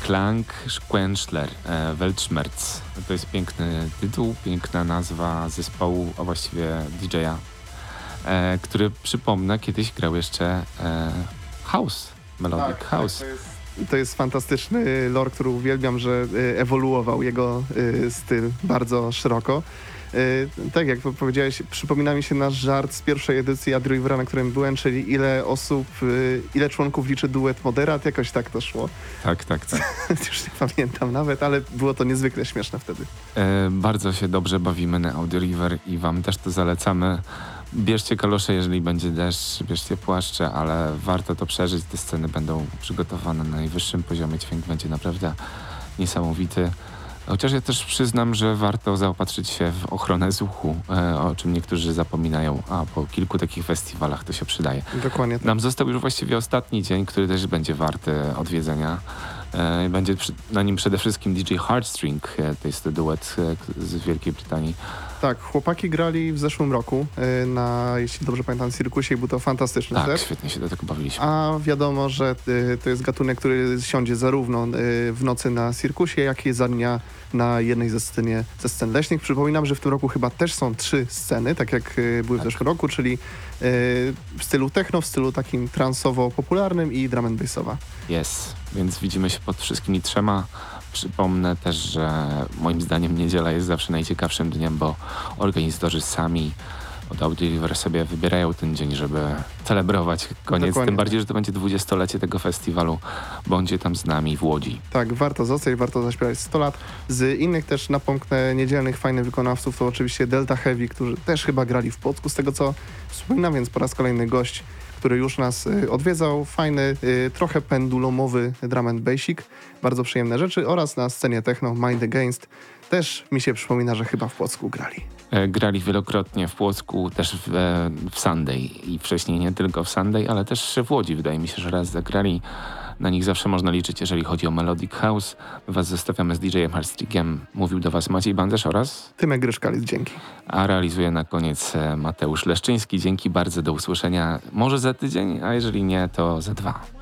Klang Quenchler, Weltschmerz. To jest piękny tytuł, piękna nazwa zespołu, a właściwie DJ-a, który, przypomnę, kiedyś grał jeszcze house, melodic house. To jest fantastyczny lore, który uwielbiam, że ewoluował jego styl bardzo szeroko. Tak jak powiedziałeś, przypomina mi się nasz żart z pierwszej edycji Adrivera, na którym byłem, czyli ile członków liczy duet Moderat, jakoś tak to szło. Tak. Już nie pamiętam nawet, ale było to niezwykle śmieszne wtedy. Bardzo się dobrze bawimy na Audio River i wam też to zalecamy. Bierzcie kalosze, jeżeli będzie deszcz, bierzcie płaszcze, ale warto to przeżyć. Te sceny będą przygotowane na najwyższym poziomie. Dźwięk będzie naprawdę niesamowity. Chociaż ja też przyznam, że warto zaopatrzyć się w ochronę słuchu, o czym niektórzy zapominają, a po kilku takich festiwalach to się przydaje. Dokładnie tak. Nam został już właściwie ostatni dzień, który też będzie warty odwiedzenia. Będzie na nim przede wszystkim DJ Heartstring, to jest to duet z Wielkiej Brytanii. Tak, chłopaki grali w zeszłym roku na, jeśli dobrze pamiętam, Circusie i był to fantastyczny set. Tak, świetnie się do tego bawiliśmy. A wiadomo, że to jest gatunek, który siądzie zarówno w nocy na Circusie, jak i za dnia na jednej ze scen leśnych. Przypominam, że w tym roku chyba też są 3 sceny, tak jak były w zeszłym roku, czyli w stylu techno, w stylu takim transowo-popularnym i drum and bassowa. Jest, więc widzimy się pod wszystkimi 3. Przypomnę też, że moim zdaniem niedziela jest zawsze najciekawszym dniem, bo organizatorzy sami od Audio River sobie wybierają ten dzień, żeby celebrować koniec. Dokładnie. Tym bardziej, że to będzie 20-lecie tego festiwalu. Bądźcie tam z nami w Łodzi. Tak, warto zostać, warto zaśpiewać 100 lat. Z innych też napomknę niedzielnych, fajnych wykonawców, to oczywiście Delta Heavy, którzy też chyba grali w Płocku, z tego co wspominam, więc po raz kolejny gość, który już nas odwiedzał. Fajny, trochę pendulomowy drum and basic, bardzo przyjemne rzeczy oraz na scenie techno Mind Against też mi się przypomina, że chyba w Płocku grali. Grali wielokrotnie w Płocku, też w Sunday i wcześniej nie tylko w Sunday, ale też w Łodzi. Wydaje mi się, że raz zagrali. Na nich zawsze można liczyć, jeżeli chodzi o Melodic House. My was zostawiamy z DJ-em Heartstringiem. Mówił do was Maciej Banderz oraz Tymek Gryszkalic, dzięki. A realizuje na koniec Mateusz Leszczyński. Dzięki bardzo, do usłyszenia może za tydzień, a jeżeli nie, to za 2.